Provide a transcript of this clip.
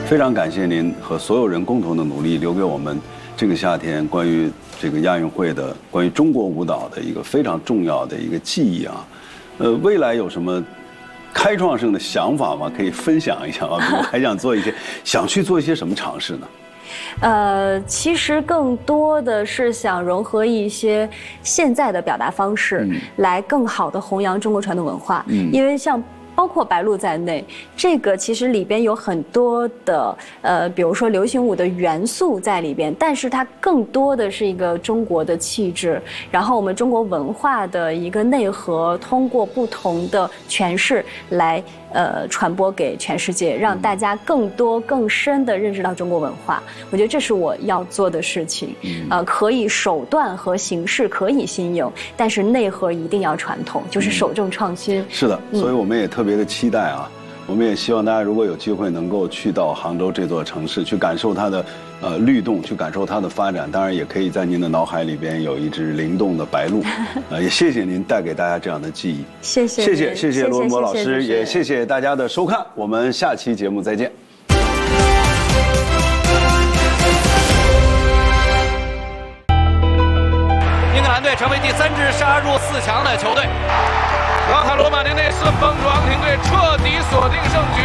非常感谢您和所有人共同的努力，留给我们这个夏天关于这个亚运会的、关于中国舞蹈的一个非常重要的一个记忆啊。未来有什么开创性的想法吗？可以分享一下啊？比如还想去做一些什么尝试呢？ 其实更多的是想融合一些现在的表达方式，来更好的弘扬中国传统文化。因为像包括白鹿在内，这个其实里边有很多的比如说流行舞的元素在里边，但是它更多的是一个中国的气质，然后我们中国文化的一个内核，通过不同的诠释来传播给全世界，让大家更多更深的认识到中国文化。我觉得这是我要做的事情。可以手段和形式可以新颖，但是内核一定要传统，就是首重创新。 是的，所以我们也特别的期待啊。我们也希望大家如果有机会能够去到杭州这座城市，去感受它的律动，去感受它的发展。当然，也可以在您的脑海里边有一只灵动的白鹿。也谢谢您带给大家这样的记忆。 谢谢罗文博老师，也谢谢大家的收看。我们下期节目再见。 英格兰队成为第3支杀入4强的球队。老塔罗马的内斯帮助阿根廷队彻底锁定胜局。